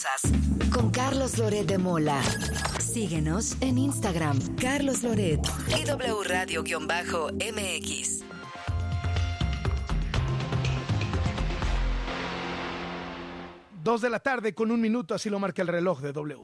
Con Carlos Loret de Mola. Síguenos en Instagram, Carlos Loret y W Radio-MX. 2 de la tarde con 1 minuto, así lo marca el reloj de W.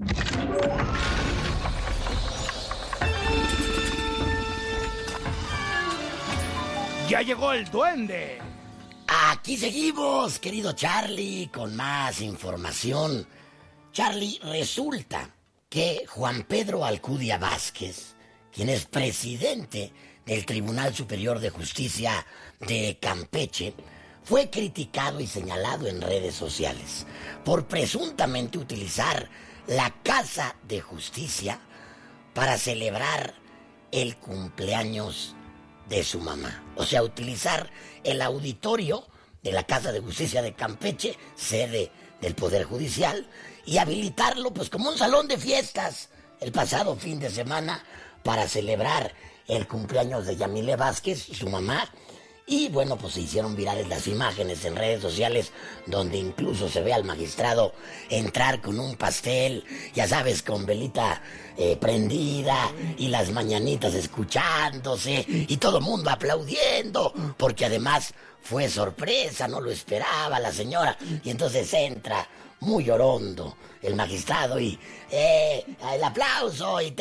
¡Ya llegó el duende! Aquí seguimos, querido Charlie, con más información. Charlie, resulta que Juan Pedro Alcudia Vázquez, quien es presidente del Tribunal Superior de Justicia de Campeche, fue criticado y señalado en redes sociales por presuntamente utilizar la Casa de Justicia para celebrar el cumpleaños de su mamá. O sea, utilizar el auditorio de la Casa de Justicia de Campeche, sede del Poder Judicial, y habilitarlo pues como un salón de fiestas el pasado fin de semana para celebrar el cumpleaños de Yamile Vázquez, su mamá. Y bueno, pues se hicieron virales las imágenes en redes sociales donde incluso se ve al magistrado entrar con un pastel, ya sabes, con velita prendida y las mañanitas escuchándose y todo el mundo aplaudiendo, porque además fue sorpresa, no lo esperaba la señora. Y entonces entra muy orondo el magistrado y el aplauso y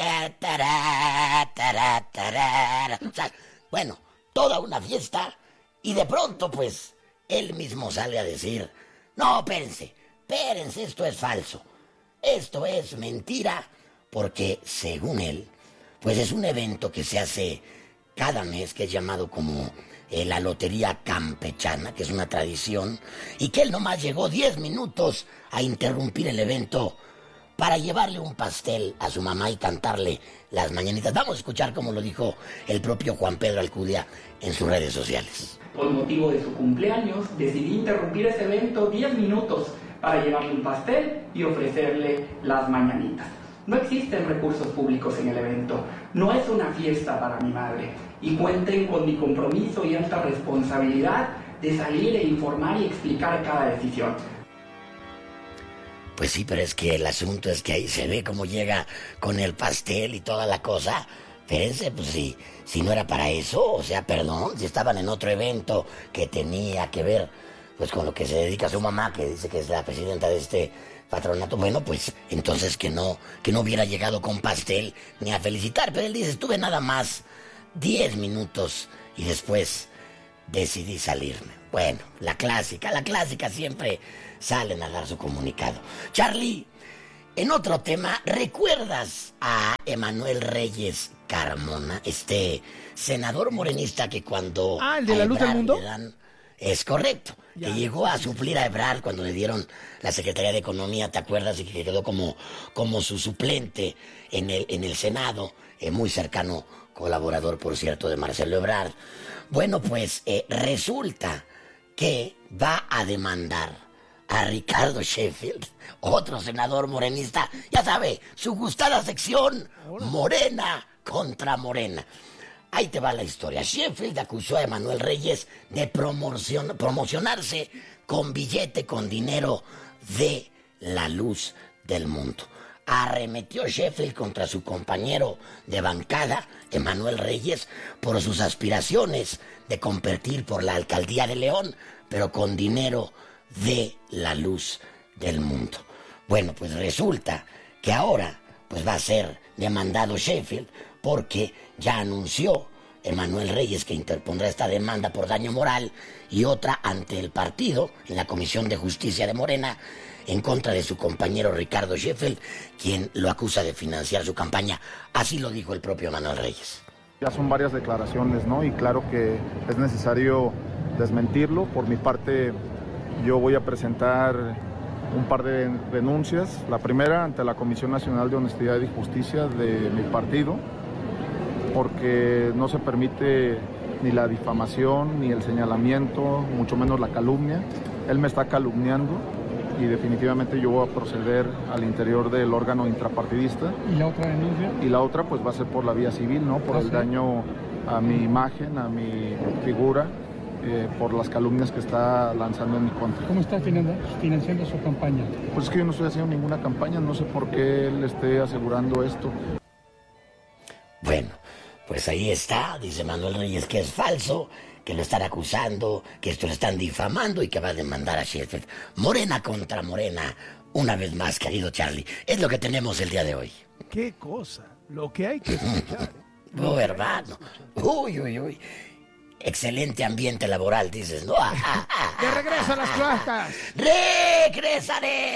o sea, bueno, toda una fiesta, y de pronto pues él mismo sale a decir: no, espérense, esto es falso, esto es mentira, porque según él, pues es un evento que se hace cada mes, que es llamado como la Lotería Campechana, que es una tradición, y que él nomás llegó 10 minutos a interrumpir el evento para llevarle un pastel a su mamá y cantarle las mañanitas. Vamos a escuchar cómo lo dijo el propio Juan Pedro Alcudia en sus redes sociales. Con motivo de su cumpleaños, decidí interrumpir ese evento 10 minutos para llevarle un pastel y ofrecerle las mañanitas. No existen recursos públicos en el evento, no es una fiesta para mi madre, y cuenten con mi compromiso y alta responsabilidad de salir e informar y explicar cada decisión. Pues sí, pero es que el asunto es que ahí se ve cómo llega con el pastel y toda la cosa. Espérense, pues si no era para eso, o sea, perdón, si estaban en otro evento que tenía que ver pues con lo que se dedica su mamá, que dice que es la presidenta de este patronato, bueno, pues entonces que no hubiera llegado con pastel ni a felicitar. Pero él dice: estuve nada más 10 minutos y después decidí salirme. Bueno, la clásica siempre salen a dar su comunicado. Charlie, en otro tema, ¿recuerdas a Emanuel Reyes Carmona, este senador morenista que cuando... ¿el de la luz del mundo? Es correcto, ya. Que llegó a suplir a Ebrard cuando le dieron la Secretaría de Economía, ¿te acuerdas? Y que quedó como su suplente en el Senado, muy cercano colaborador, por cierto, de Marcelo Ebrard. Bueno, pues resulta que va a demandar a Ricardo Sheffield, otro senador morenista, ya sabe, su gustada sección, Morena contra Morena. Ahí te va la historia. Sheffield acusó a Emanuel Reyes de promocionarse con billete, con dinero de la luz del mundo. Arremetió Sheffield contra su compañero de bancada, Emanuel Reyes, por sus aspiraciones de competir por la alcaldía de León, pero con dinero de la luz del mundo. Bueno, pues resulta que ahora pues va a ser demandado Sheffield, porque ya anunció Emanuel Reyes que interpondrá esta demanda por daño moral y otra ante el partido en la Comisión de Justicia de Morena en contra de su compañero Ricardo Sheffield, quien lo acusa de financiar su campaña. Así lo dijo el propio Emanuel Reyes. Ya son varias declaraciones, ¿no? Y claro que es necesario desmentirlo. Por mi parte, yo voy a presentar un par de denuncias. La primera ante la Comisión Nacional de Honestidad y Justicia de mi partido, porque no se permite ni la difamación, ni el señalamiento, mucho menos la calumnia. Él me está calumniando y definitivamente yo voy a proceder al interior del órgano intrapartidista. ¿Y la otra denuncia? Y la otra pues va a ser por la vía civil, ¿no? Por el daño a mi imagen, a mi figura, por las calumnias que está lanzando en mi contra. ¿Cómo está financiando su campaña? Pues es que yo no estoy haciendo ninguna campaña, no sé por qué él esté asegurando esto. Bueno, pues ahí está, dice Manuel Reyes que es falso, que lo están acusando, que esto lo están difamando y que va a demandar a Sheffield. Morena contra Morena, una vez más, querido Charlie. Es lo que tenemos el día de hoy. Qué cosa, lo que hay que escuchar. Oh, hermano. Uy. Excelente ambiente laboral, dices, ¿no? ¡De regreso a las cloacas! ¡Regresaré!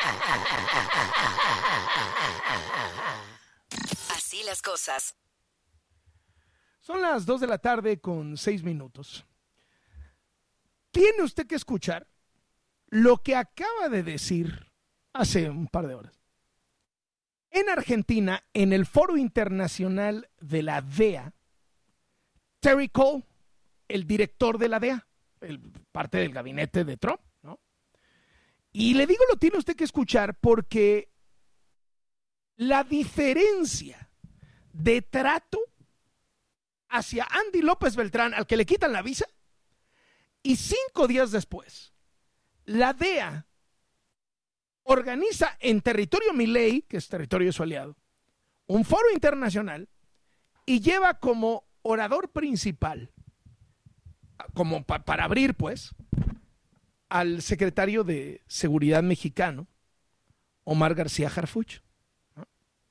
Así las cosas. Son las 2 de la tarde con 6 minutos. Tiene usted que escuchar lo que acaba de decir hace un par de horas. En Argentina, en el Foro Internacional de la DEA, Terry Cole, el director de la DEA, parte del gabinete de Trump, ¿no? Y le digo, lo tiene usted que escuchar porque la diferencia de trato hacia Andy López Beltrán, al que le quitan la visa, y 5 días después, la DEA organiza en territorio Milei, que es territorio de su aliado, un foro internacional y lleva como orador principal, como para abrir, pues, al secretario de Seguridad mexicano, Omar García Harfuch, ¿no?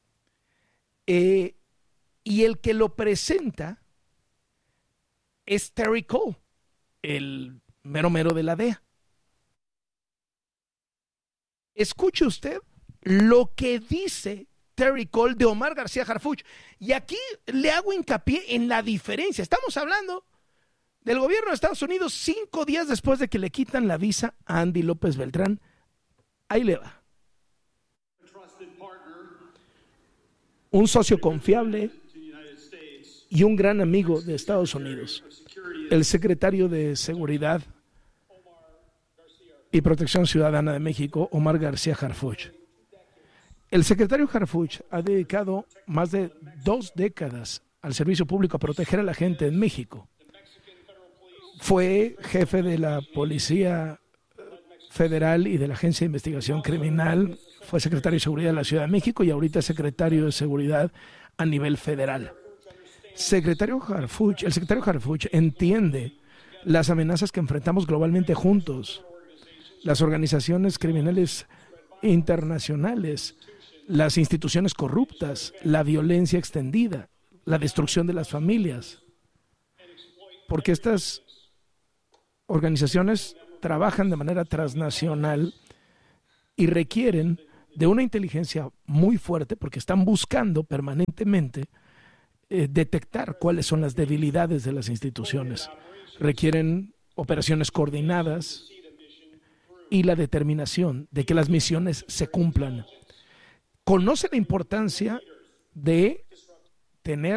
Y el que lo presenta es Terry Cole, el mero de la DEA. Escuche usted lo que dice Terry Cole de Omar García Harfuch. Y aquí le hago hincapié en la diferencia. Estamos hablando del gobierno de Estados Unidos 5 días después de que le quitan la visa a Andy López Beltrán. Ahí le va. Un socio confiable y un gran amigo de Estados Unidos, el secretario de Seguridad y Protección Ciudadana de México, Omar García Harfuch. El secretario Harfuch ha dedicado más de 2 décadas al servicio público a proteger a la gente en México. Fue jefe de la Policía Federal y de la Agencia de Investigación Criminal, fue secretario de Seguridad de la Ciudad de México y ahorita es secretario de Seguridad a nivel federal. El secretario Harfuch entiende las amenazas que enfrentamos globalmente juntos, las organizaciones criminales internacionales, las instituciones corruptas, la violencia extendida, la destrucción de las familias, porque estas organizaciones trabajan de manera transnacional y requieren de una inteligencia muy fuerte porque están buscando permanentemente detectar cuáles son las debilidades de las instituciones. Requieren operaciones coordinadas y la determinación de que las misiones se cumplan. Conoce la importancia de tener